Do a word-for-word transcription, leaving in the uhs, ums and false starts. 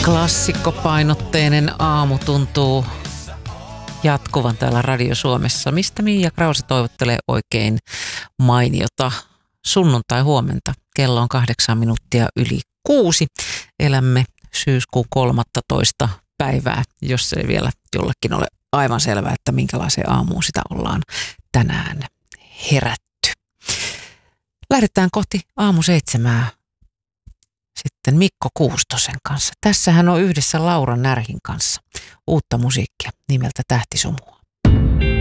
Klassikkopainotteinen aamu tuntuu jatkuvan täällä Radio Suomessa, mistä Mia Krause toivottelee oikein mainiota sunnuntai-huomenta. Kello on kahdeksan minuuttia yli kuusi. Elämme syyskuun kolmastoista päivää, jos ei vielä jollekin ole aivan selvää, että minkälaiseen aamuun sitä ollaan tänään herätty. Lähdetään kohti aamu seitsemää sitten Mikko Kuustosen kanssa. Tässä hän on yhdessä Laura Närhin kanssa uutta musiikkia nimeltä Tähtisumu.